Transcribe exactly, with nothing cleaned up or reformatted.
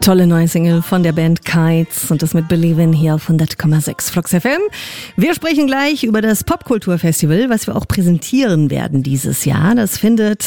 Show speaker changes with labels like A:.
A: Tolle neue Single von der Band Kites und das mit Believin' hier auf hundert Komma sechs Flux F M. Wir sprechen gleich über das Popkulturfestival, was wir auch präsentieren werden dieses Jahr. Das findet